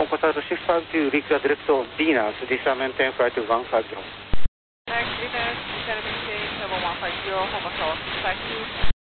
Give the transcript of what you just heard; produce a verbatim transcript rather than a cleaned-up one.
Composite six five two, request direct to Venus, Lisa maintain flight to one five zero. Next, Venus, descend maintain level one five zero, Hong Kong Tower six five two.